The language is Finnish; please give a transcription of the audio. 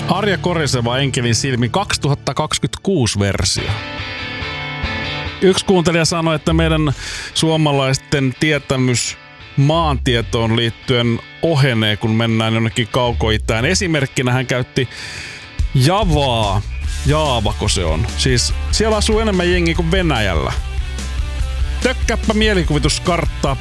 Arja Koriseva Enkelin silmi 2026 versio. Yksi kuuntelija sanoi, että meidän suomalaisten tietämys maantietoon liittyen ohenee, kun mennään jonnekin kaukoitään. Esimerkkinä hän käytti Javaa. Jaavako se on? Siis siellä asuu enemmän jengiä kuin Venäjällä. Tökkääpä mielikuvituskarttaa